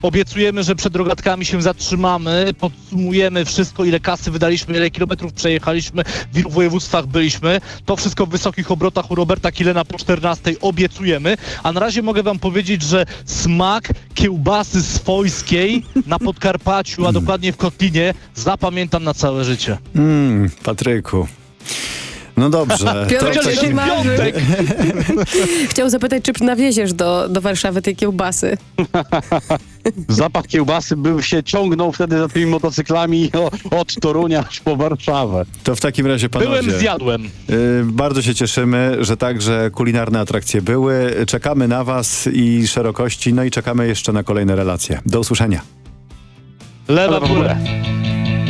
Obiecujemy, że przed rogatkami się zatrzymamy, podsumujemy wszystko, ile kasy wydaliśmy, ile kilometrów przejechaliśmy, w ilu województwach byliśmy. To wszystko w wysokich obrotach u Roberta Kilena po 14 obiecujemy. A na razie mogę wam powiedzieć, że smak kiełbasy swojskiej na Podkarpaciu, a dokładnie w Kotlinie, zapamiętam na całe życie. Patryku. No dobrze. Piotrek to się taki marzy. piątek. Chciał zapytać, czy nawieziesz do Warszawy tej kiełbasy. Zapach kiełbasy się ciągnął wtedy za tymi motocyklami od Torunia aż po Warszawę. To w takim razie, panowie, Byłem, zjadłem. bardzo się cieszymy, że także kulinarne atrakcje były. Czekamy na was i szerokości, no i czekamy jeszcze na kolejne relacje. Do usłyszenia. Lewa w górę.